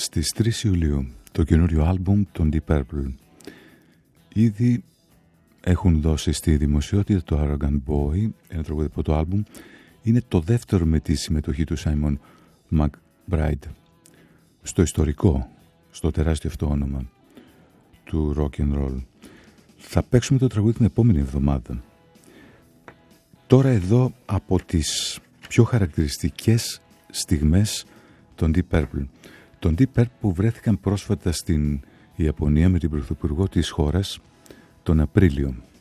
Στις 3 Ιουλίου το καινούριο άλμπουμ των Deep Purple. Ήδη έχουν δώσει στη δημοσιότητα το Arrogant Boy, ένα τραγούδι από το άλμπουμ. Είναι το δεύτερο με τη συμμετοχή του Simon McBride στο ιστορικό, στο τεράστιο αυτό όνομα του rock and roll. Θα παίξουμε το τραγούδι την επόμενη εβδομάδα. Τώρα εδώ από τις πιο χαρακτηριστικές στιγμές των Deep Purple. Των Deep Purple που βρέθηκαν πρόσφατα στην Ιαπωνία με την πρωθυπουργό της χώρας τον Απρίλιο.